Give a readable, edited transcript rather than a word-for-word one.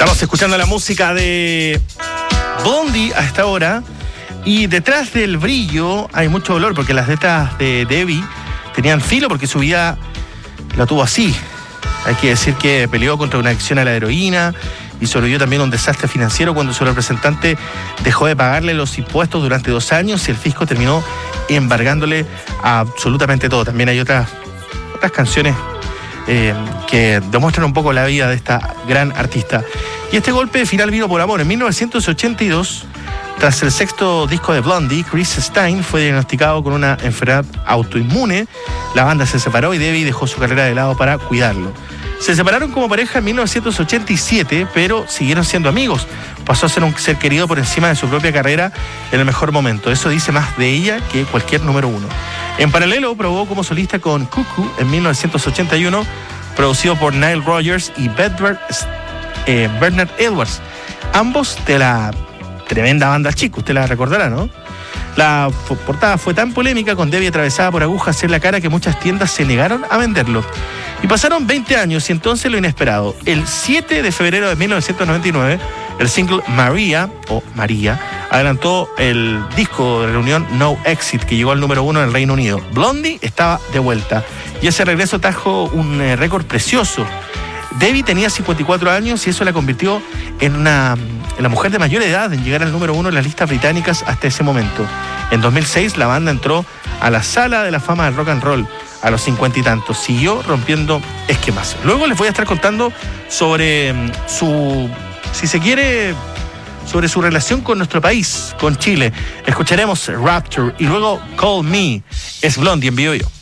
Estamos escuchando la música de Blondie a esta hora. Y detrás del brillo hay mucho dolor, porque las letras de Debbie tenían filo, porque su vida la tuvo así. Hay que decir que peleó contra una adicción a la heroína y sobrevivió también a un desastre financiero cuando su representante dejó de pagarle los impuestos durante 2 años y el fisco terminó embargándole absolutamente todo. También hay otras canciones que demuestran un poco la vida de esta gran artista. Y este golpe final vino por amor. En 1982, tras el 6º disco de Blondie, Chris Stein fue diagnosticado con una enfermedad autoinmune. La banda se separó y Debbie dejó su carrera de lado para cuidarlo. Se separaron como pareja en 1987, pero siguieron siendo amigos. Pasó a ser un ser querido por encima de su propia carrera en el mejor momento. Eso dice más de ella que cualquier número uno. En paralelo, probó como solista con Cuckoo en 1981, producido por Nile Rodgers y Bernard Edwards, ambos de la tremenda banda Chic, usted la recordará, ¿no? La portada fue tan polémica, con Debbie atravesada por agujas en la cara, que muchas tiendas se negaron a venderlo. Y pasaron 20 años y entonces lo inesperado. El 7 de febrero de 1999, el single Maria adelantó el disco de reunión No Exit, que llegó al número 1 en el Reino Unido. Blondie estaba de vuelta y ese regreso trajo un récord precioso. Debbie tenía 54 años y eso la convirtió en la mujer de mayor edad en llegar al número 1 en las listas británicas hasta ese momento. En 2006 la banda entró a la Sala de la Fama del Rock and Roll a los 50 y tantos. Siguió rompiendo esquemas. Luego les voy a estar contando sobre sobre su relación con nuestro país, con Chile. Escucharemos Rapture y luego Call Me. Es Blondie en Vivo Yo.